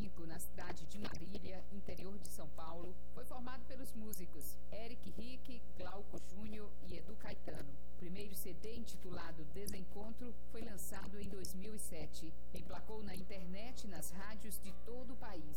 Orgânico, na cidade de Marília, interior de São Paulo, foi formado pelos músicos Eric Rick, Glauco Júnior e Edu Caetano. O primeiro CD, intitulado Desencontro, foi lançado em 2007. Emplacou na internet e nas rádios de todo o país.